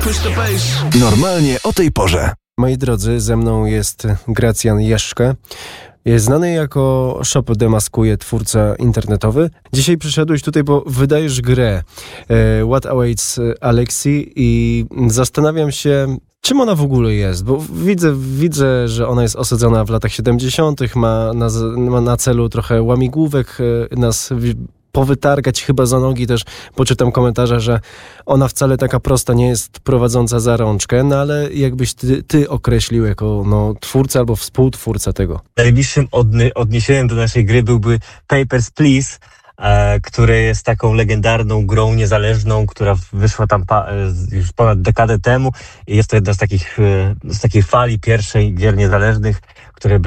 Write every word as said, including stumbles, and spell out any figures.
Normalnie o tej porze. Moi drodzy, ze mną jest Gracjan Jeszczka. Jest znany jako Shop Demaskuje, twórca internetowy. Dzisiaj przyszedłeś tutaj, bo wydajesz grę e, What Awaits Alexi i zastanawiam się, czym ona w ogóle jest, bo widzę, widzę, że ona jest osadzona w latach siedemdziesiątych, ma na, ma na celu trochę łamigłówek e, nas powytargać chyba za nogi. Też poczytam komentarze, że ona wcale taka prosta nie jest, prowadząca za rączkę, no ale jakbyś ty, ty określił jako no, twórca albo współtwórca tego? Najbliższym odny- odniesieniem do naszej gry byłby Papers, Please, e, który jest taką legendarną grą niezależną, która wyszła tam pa- już ponad dekadę temu i jest to jedna z takich, e, z takiej fali pierwszej gier niezależnych, które